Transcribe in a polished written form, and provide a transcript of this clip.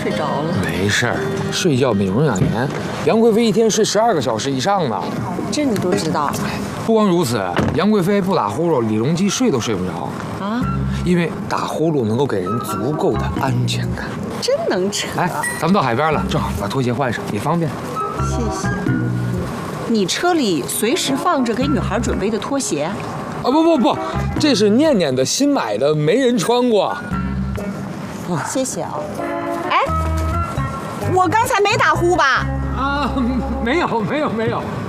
睡着了。 没事儿，睡觉美容养颜。杨贵妃一天睡12个小时以上呢。 这你都知道？ 不光如此，杨贵妃不打呼噜，李隆基睡都睡不着啊， 因为打呼噜能够给人足够的安全感。 真能扯！ 哎，咱们到海边了，正好把拖鞋换上，也方便。 谢谢。你车里随时放着给女孩准备的拖鞋？ 啊不，这是念念的新买的，没人穿过。 谢谢啊。哎，我刚才没打呼吧？ 啊，没有。